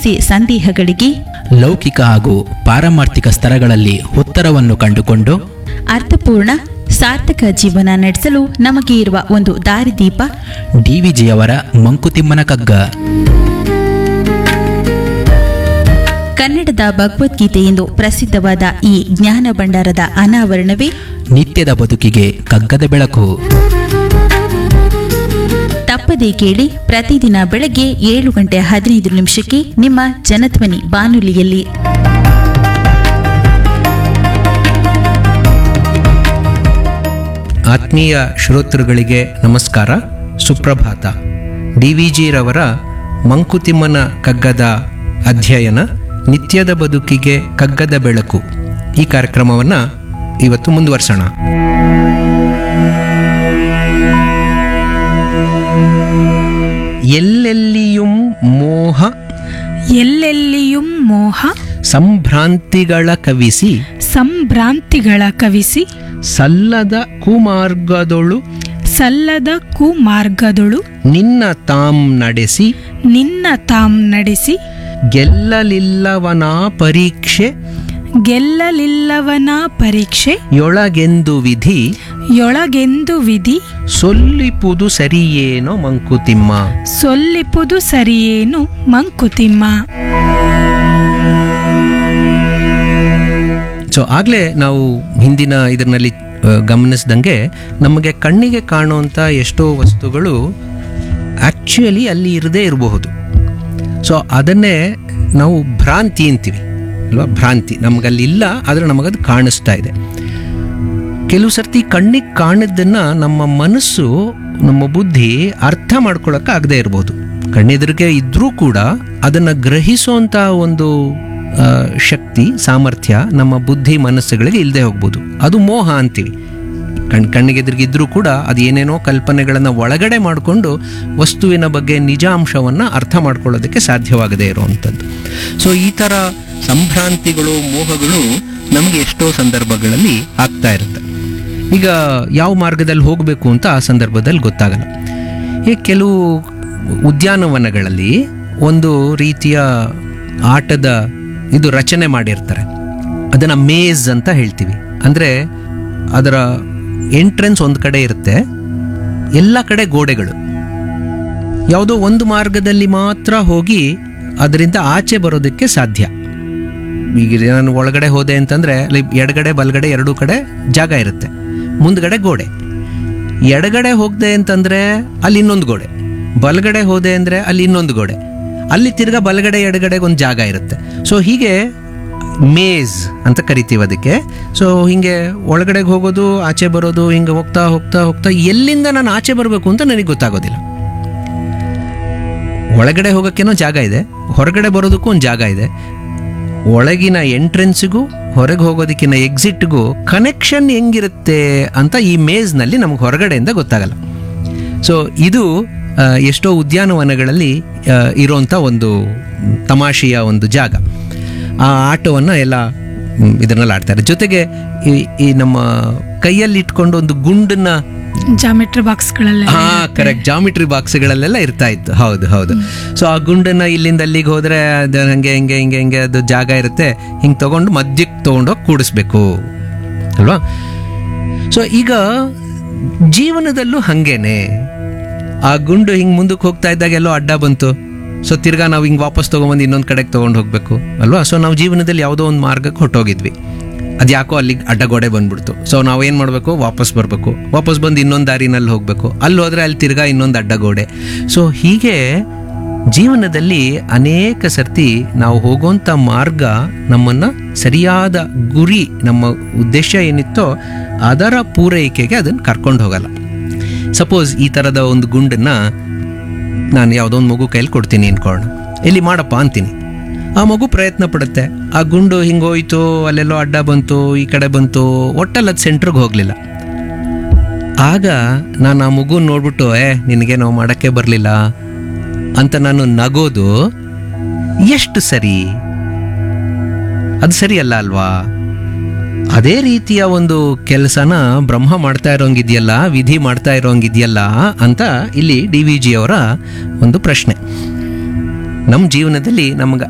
ಸಮಸ್ಯೆ ಸಂದೇಹಗಳಿಗೆ ಲೌಕಿಕ ಹಾಗೂ ಪಾರಮಾರ್ಥಿಕ ಸ್ತರಗಳಲ್ಲಿ ಉತ್ತರವನ್ನು ಕಂಡುಕೊಂಡು ಅರ್ಥಪೂರ್ಣ ಸಾರ್ಥಕ ಜೀವನ ನಡೆಸಲು ನಮಗೆ ಇರುವ ಒಂದು ದಾರಿದೀಪ ಡಿವಿಜಿಯವರ ಮಂಕುತಿಮ್ಮನ ಕಗ್ಗ. ಕನ್ನಡದ ಭಗವದ್ಗೀತೆ ಎಂದು ಪ್ರಸಿದ್ಧವಾದ ಈ ಜ್ಞಾನ ಭಂಡಾರದ ಅನಾವರಣವೇ ನಿತ್ಯದ ಬದುಕಿಗೆ ಕಗ್ಗದ ಬೆಳಕು. ತಪ್ಪದೇ ಕೇಳಿ ಪ್ರತಿದಿನ ಬೆಳಗ್ಗೆ 7:15 ನಿಮ್ಮ ಜನಧ್ವನಿ ಬಾನುಲಿಯಲ್ಲಿ. ಆತ್ಮೀಯ ಶ್ರೋತೃಗಳಿಗೆ ನಮಸ್ಕಾರ, ಸುಪ್ರಭಾತ. ಡಿವಿಜಿರವರ ಮಂಕುತಿಮ್ಮನ ಕಗ್ಗದ ಅಧ್ಯಯನ ನಿತ್ಯದ ಬದುಕಿಗೆ ಕಗ್ಗದ ಬೆಳಕು ಈ ಕಾರ್ಯಕ್ರಮವನ್ನು ಇವತ್ತು ಮುಂದುವರ್ಸೋಣ. ಎಲ್ಲೆಲ್ಲಿಯುಂ ಮೋಹ ಎಲ್ಲೆಲ್ಲಿಯುಂ ಮೋಹ ಸಂಭ್ರಾಂತಿಗಳ ಕವಿಸಿ ಸಲ್ಲದ ಕುಮಾರ್ಗದೊಳು ನಿನ್ನ ತಾಂ ನಡೆಸಿ ಗೆಲ್ಲಲಿಲ್ಲವನ ಪರೀಕ್ಷೆ ಯೊಳಗೆಂದು ವಿಧಿ ಸೊಲ್ಲಿಪುದು ಸರಿಯೇನೋ ಮಂಕುತಿಮ್ಮ. ಸೊ ಆಗಲೇ ನಾವು ಹಿಂದಿನ ಇದರಲ್ಲಿ ಗಮನಿಸಿದಂಗೆ ನಮಗೆ ಕಣ್ಣಿಗೆ ಕಾಣುವಂಥ ಎಷ್ಟೋ ವಸ್ತುಗಳು ಆ್ಯಕ್ಚುಯಲಿ ಅಲ್ಲಿ ಇರದೇ ಇರಬಹುದು. ಸೊ ಅದನ್ನೇ ನಾವು ಭ್ರಾಂತಿ ಅಂತೀವಿ ಅಲ್ವಾ? ಭ್ರಾಂತಿ ನಮಗಲ್ಲಿ ಇಲ್ಲ, ಆದರೆ ನಮಗದು ಕಾಣಿಸ್ತಾ ಇದೆ. ಕೆಲವು ಸರ್ತಿ ಕಣ್ಣಿಗೆ ಕಾಣಿದ್ದನ್ನು ನಮ್ಮ ಮನಸ್ಸು, ನಮ್ಮ ಬುದ್ಧಿ ಅರ್ಥ ಮಾಡ್ಕೊಳ್ಳೋಕೆ ಆಗದೆ ಇರ್ಬೋದು. ಕಣ್ಣೆದುರಿಗೆ ಇದ್ದರೂ ಕೂಡ ಅದನ್ನು ಗ್ರಹಿಸುವಂಥ ಒಂದು ಶಕ್ತಿ, ಸಾಮರ್ಥ್ಯ ನಮ್ಮ ಬುದ್ಧಿ ಮನಸ್ಸುಗಳಿಗೆ ಇಲ್ಲದೆ ಹೋಗ್ಬೋದು. ಅದು ಮೋಹ ಅಂತೀವಿ. ಕಣ್ಣಿಗೆದುರಿಗಿದ್ರೂ ಕೂಡ ಅದು ಏನೇನೋ ಕಲ್ಪನೆಗಳನ್ನು ಒಳಗಡೆ ಮಾಡಿಕೊಂಡು ವಸ್ತುವಿನ ಬಗ್ಗೆ ನಿಜಾಂಶವನ್ನು ಅರ್ಥ ಮಾಡ್ಕೊಳ್ಳೋದಕ್ಕೆ ಸಾಧ್ಯವಾಗದೇ ಇರುವಂಥದ್ದು. ಸೊ ಈ ಥರ ಸಂಭ್ರಾಂತಿಗಳು, ಮೋಹಗಳು ನಮಗೆ ಎಷ್ಟೋ ಸಂದರ್ಭಗಳಲ್ಲಿ ಆಗ್ತಾ ಇರುತ್ತೆ. ಈಗ ಯಾವ ಮಾರ್ಗದಲ್ಲಿ ಹೋಗಬೇಕು ಅಂತ ಆ ಸಂದರ್ಭದಲ್ಲಿ ಗೊತ್ತಾಗಲ್ಲ. ಈ ಕೆಲವು ಉದ್ಯಾನವನಗಳಲ್ಲಿ ಒಂದು ರೀತಿಯ ಆಟದ ಇದು ರಚನೆ ಮಾಡಿರ್ತಾರೆ. ಅದನ್ನು ಮೇಜ್ ಅಂತ ಹೇಳ್ತೀವಿ. ಅಂದರೆ ಅದರ ಎಂಟ್ರೆನ್ಸ್ ಒಂದು ಕಡೆ ಇರುತ್ತೆ, ಎಲ್ಲ ಕಡೆ ಗೋಡೆಗಳು. ಯಾವುದೋ ಒಂದು ಮಾರ್ಗದಲ್ಲಿ ಮಾತ್ರ ಹೋಗಿ ಅದರಿಂದ ಆಚೆ ಬರೋದಕ್ಕೆ ಸಾಧ್ಯ. ಈಗ ನಾನು ಒಳಗಡೆ ಹೋದೆ ಅಂತಂದರೆ ಎಡಗಡೆ ಬಲಗಡೆ ಎರಡೂ ಕಡೆ ಜಾಗ ಇರುತ್ತೆ, ಮುಂದ್ಗಡೆ ಗೋಡೆ. ಎಡಗಡೆ ಹೋಗದೆ ಅಂತಂದರೆ ಅಲ್ಲಿ ಇನ್ನೊಂದು ಗೋಡೆ, ಬಲಗಡೆ ಹೋದೆ ಅಂದರೆ ಅಲ್ಲಿ ಇನ್ನೊಂದು ಗೋಡೆ, ಅಲ್ಲಿ ತಿರ್ಗಾ ಬಲಗಡೆ ಎಡಗಡೆಗೆ ಒಂದು ಜಾಗ ಇರುತ್ತೆ. ಸೊ ಹೀಗೆ ಮೇಜ್ ಅಂತ ಕರಿತೀವಿ ಅದಕ್ಕೆ. ಸೊ ಹೀಗೆ ಒಳಗಡೆಗೆ ಹೋಗೋದು, ಆಚೆ ಬರೋದು, ಹಿಂಗೆ ಹೋಗ್ತಾ ಹೋಗ್ತಾ ಹೋಗ್ತಾ ಎಲ್ಲಿಂದ ನಾನು ಆಚೆ ಬರಬೇಕು ಅಂತ ನನಗೆ ಗೊತ್ತಾಗೋದಿಲ್ಲ. ಒಳಗಡೆ ಹೋಗೋಕ್ಕೇನೋ ಜಾಗ ಇದೆ, ಹೊರಗಡೆ ಬರೋದಕ್ಕೂ ಒಂದು ಜಾಗ ಇದೆ. ಒಳಗಿನ ಎಂಟ್ರೆನ್ಸಿಗೂ ಹೊರಗೆ ಹೋಗೋದಕ್ಕಿಂತ ಎಕ್ಸಿಟ್ಗೂ ಕನೆಕ್ಷನ್ ಹೆಂಗಿರುತ್ತೆ ಅಂತ ಈ ಮೇಜ್ನಲ್ಲಿ ನಮಗೆ ಹೊರಗಡೆಯಿಂದ ಗೊತ್ತಾಗಲ್ಲ. ಸೊ ಇದು ಎಷ್ಟೋ ಉದ್ಯಾನವನಗಳಲ್ಲಿ ಇರೋಂಥ ಒಂದು ತಮಾಷೆಯ ಒಂದು ಜಾಗ. ಆ ಆಟವನ್ನು ಎಲ್ಲ ಇದನ್ನೆಲ್ಲ ಆಡ್ತಾರೆ. ಜೊತೆಗೆ ಈ ನಮ್ಮ ಕೈಯಲ್ಲಿ ಇಟ್ಕೊಂಡು ಒಂದು ಗುಂಡನ್ನ ಜಾಮಿಟ್ರಿ ಬಾಕ್ಸ್ಗಳಲ್ಲಿ, ಕರೆಕ್ಟ್, ಜಾಮಿಟ್ರಿ ಬಾಕ್ಸ್ಗಳಲ್ಲೆಲ್ಲ ಇರ್ತಾ ಇತ್ತು. ಹೌದು. ಸೊ ಆ ಗುಂಡನ್ನ ಇಲ್ಲಿಂದ ಅಲ್ಲಿಗೆ ಹೋದ್ರೆ ಅದು ಹಿಂಗೆ ಅದು ಜಾಗ ಇರುತ್ತೆ, ಹಿಂಗೆ ತಗೊಂಡು ಮಧ್ಯಕ್ಕೆ ತಗೊಂಡೋಗಿ ಕೂಡಿಸ್ಬೇಕು ಅಲ್ವಾ? ಸೊ ಈಗ ಜೀವನದಲ್ಲೂ ಹಂಗೇನೆ. ಆ ಗುಂಡು ಹಿಂಗೆ ಮುಂದಕ್ಕೆ ಹೋಗ್ತಾ ಇದ್ದಾಗ ಎಲ್ಲೋ ಅಡ್ಡ ಬಂತು, ಸೊ ತಿರ್ಗಾ ನಾವು ಹಿಂಗೆ ವಾಪಸ್ ತೊಗೊಂಬಂದು ಇನ್ನೊಂದು ಕಡೆಗೆ ತೊಗೊಂಡು ಹೋಗಬೇಕು ಅಲ್ವಾ? ಸೊ ನಾವು ಜೀವನದಲ್ಲಿ ಯಾವುದೋ ಒಂದು ಮಾರ್ಗಕ್ಕೆ ಹೊಟ್ಟೋಗಿದ್ವಿ, ಅದು ಯಾಕೋ ಅಲ್ಲಿಗೆ ಅಡ್ಡಗೋಡೆ ಬಂದ್ಬಿಡ್ತು. ಸೊ ನಾವು ಏನು ಮಾಡಬೇಕು? ವಾಪಸ್ ಬಂದು ಇನ್ನೊಂದು ದಾರಿನಲ್ಲಿ ಹೋಗಬೇಕು. ಅಲ್ಲಿ ಹೋದರೆ ಅಲ್ಲಿ ತಿರ್ಗಾ ಇನ್ನೊಂದು ಅಡ್ಡಗೋಡೆ. ಸೊ ಹೀಗೆ ಜೀವನದಲ್ಲಿ ಅನೇಕ ಸರ್ತಿ ನಾವು ಹೋಗೋಂಥ ಮಾರ್ಗ ನಮ್ಮನ್ನು ಸರಿಯಾದ ಗುರಿ, ನಮ್ಮ ಉದ್ದೇಶ ಏನಿತ್ತೋ ಅದರ ಪೂರೈಕೆಗೆ ಅದನ್ನು ಕರ್ಕೊಂಡು ಹೋಗಲ್ಲ. ಸಪೋಸ್ ಈ ಥರದ ಒಂದು ಗುಂಡನ್ನು ನಾನು ಯಾವುದೋ ಒಂದು ಮಗು ಕೈಲಿ ಕೊಡ್ತೀನಿ ಅನ್ಕೊಳ್ಳೋಣ, ಇಲ್ಲಿ ಮಾಡಪ್ಪ ಅಂತೀನಿ. ಆ ಮಗು ಪ್ರಯತ್ನ ಪಡುತ್ತೆ, ಆ ಗುಂಡು ಹಿಂಗೋಯ್ತು, ಅಲ್ಲೆಲ್ಲೋ ಅಡ್ಡ ಬಂತು, ಈ ಕಡೆ ಬಂತು, ಒಟ್ಟಲ್ಲಿ ಅದು ಸೆಂಟ್ರಿಗೆ ಹೋಗಲಿಲ್ಲ. ಆಗ ನಾನು ಆ ಮಗು ನೋಡ್ಬಿಟ್ಟು ನಿನಗೇನೋ ಮಾಡೋಕ್ಕೆ ಬರಲಿಲ್ಲ ಅಂತ ನಾನು ನಗೋದು ಎಷ್ಟು ಸರಿ? ಅದು ಸರಿಯಲ್ಲ ಅಲ್ವಾ? ಅದೇ ರೀತಿಯ ಒಂದು ಕೆಲಸನ ಬ್ರಹ್ಮ ಮಾಡ್ತಾ ಇರೋಂಗಿದೆಯಲ್ಲ, ವಿಧಿ ಮಾಡ್ತಾ ಇರೋಂಗಿದೆಯಲ್ಲ ಅಂತ ಇಲ್ಲಿ ಡಿ ವಿ ಜಿಯವರ ಒಂದು ಪ್ರಶ್ನೆ. ನಮ್ಮ ಜೀವನದಲ್ಲಿ ನಮ್ಗೆ